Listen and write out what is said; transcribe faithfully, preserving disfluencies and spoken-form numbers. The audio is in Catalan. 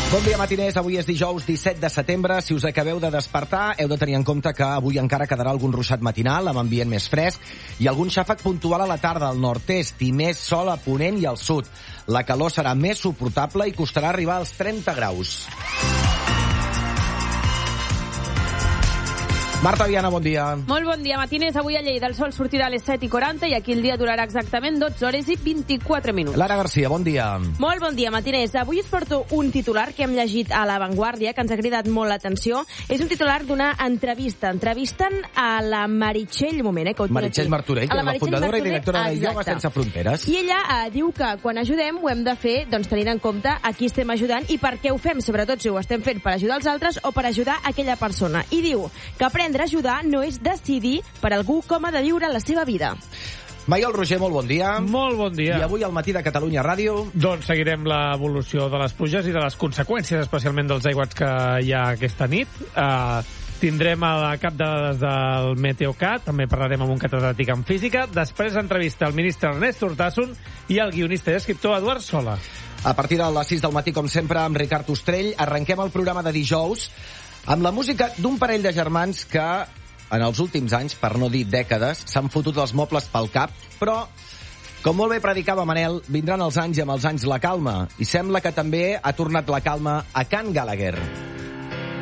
Bon dia, matiners. Avui és dijous disset de setembre. Si us acabeu de despertar, heu de tenir en compte que avui encara quedarà algun ruixat matinal, amb ambient més fresc, i algun xàfec puntual a la tarda al nord-est i més sol a ponent i al sud. La calor serà més suportable i costarà arribar als trenta graus. Marta Viana, bon dia. Molt bon dia, matiners. Avui a Lleida el sol sortirà a les set i quaranta i aquí el dia durarà exactament dotze hores i vint-i-quatre minuts. Lara Garcia, bon dia. Molt bon dia, matiners. Avui us porto un titular que hem llegit a La Vanguardia, que ens ha cridat molt l'atenció. És un titular d'una entrevista. Entrevisten a la Meritxell, un moment, eh, que ho tinc Meritxell aquí. Martorell, que és la fundadora i directora de Ioga Sense Fronteres. I ella eh, diu que quan ajudem ho hem de fer doncs, tenint en compte a qui estem ajudant i per què ho fem, sobretot si ho estem fent per ajudar els altres o per ajudar aquella persona. I diu que aprendre a ajudar no és decidir per algú com ha de viure la seva vida. Maiol Roger, molt bon dia. Molt bon dia. I avui al matí de Catalunya Ràdio... Doncs seguirem l'evolució de les pluges i de les conseqüències, especialment dels aiguats que hi ha aquesta nit. Uh, tindrem a la cap de dades del Meteocat, també parlarem amb un catedràtic en física. Després entrevista al ministre Ernest Urtasun i el guionista i escriptor Eduard Sola. A partir de les sis del matí, com sempre, amb Ricard Ostrell, arrenquem el programa de dijous amb la música d'un parell de germans que en els últims anys, per no dir dècades, s'han fotut els mobles pel cap, però, com molt bé predicava Manel, vindran els anys i amb els anys la calma. I sembla que també ha tornat la calma a Can Gallagher.